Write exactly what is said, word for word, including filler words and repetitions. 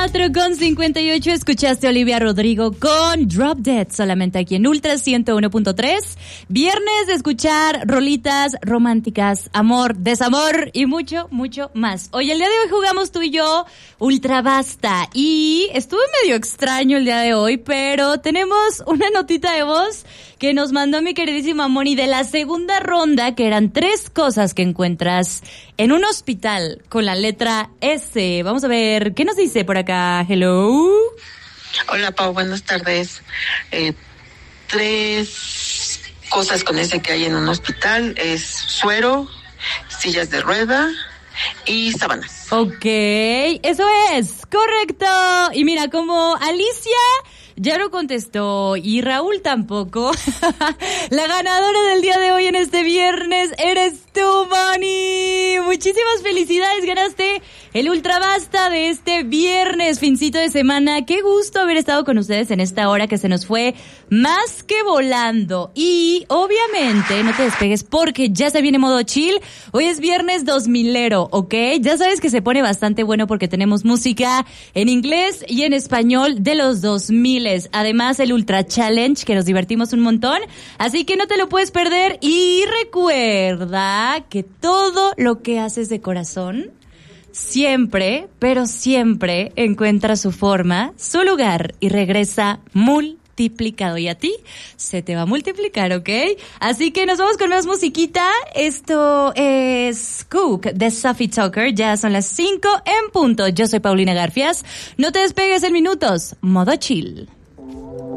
cuatro con cincuenta y ocho, escuchaste a Olivia Rodrigo con Drop Dead, solamente aquí en Ultra ciento uno punto tres. Viernes de escuchar rolitas románticas, amor, desamor y mucho, mucho más. Hoy, el día de hoy jugamos tú y yo Ultra Basta y estuvo medio extraño el día de hoy, pero tenemos una notita de voz que nos mandó mi queridísima Moni de la segunda ronda, que eran tres cosas que encuentras en un hospital con la letra S. Vamos a ver, ¿qué nos dice por acá? Hello. Hola, Pau, buenas tardes. Eh, tres cosas con S que hay en un hospital es suero, sillas de rueda y sábanas. Ok, eso es, correcto. Y mira, como Alicia ya no contestó y Raúl tampoco, la ganadora del día de hoy en este viernes eres tú, Moni. Muchísimas felicidades, ganaste el Ultra Basta de este viernes, fincito de semana. Qué gusto haber estado con ustedes en esta hora que se nos fue más que volando. Y obviamente no te despegues porque ya se viene modo chill. Hoy es viernes dos milero, ¿ok? Ya sabes que se pone bastante bueno porque tenemos música en inglés y en español de los dos miles. Además, el Ultra Challenge, que nos divertimos un montón. Así que no te lo puedes perder. Y recuerda que todo lo que haces de corazón siempre, pero siempre encuentra su forma, su lugar y regresa multiplicado. Y a ti se te va a multiplicar, ¿ok? Así que nos vamos con más musiquita. Esto es Cook de Sophie Tucker. Ya son las cinco en punto. Yo soy Paulina Garfias. No te despegues en minutos. Modo chill.